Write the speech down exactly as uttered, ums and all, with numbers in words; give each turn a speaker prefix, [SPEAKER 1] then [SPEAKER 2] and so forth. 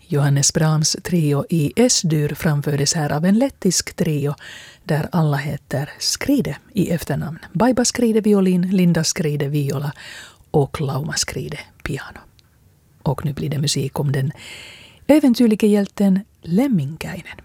[SPEAKER 1] Johannes Brahms trio i S-dur framfördes här av en lettisk trio där alla heter Skride i efternamn. Baiba Skride violin, Linda Skride viola och Lauma Skride piano. Och nu blir det musik om den äventyrliga hjälten Lemminkäinen.